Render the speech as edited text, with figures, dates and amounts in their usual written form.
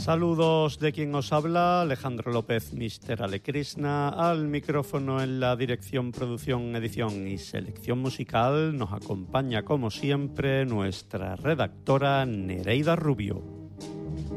Saludos de quien os habla, Alejandro López, Mr. Ale Krishna, al micrófono en la dirección, producción, edición y selección musical. Nos acompaña, como siempre, nuestra redactora Nereida Rubio.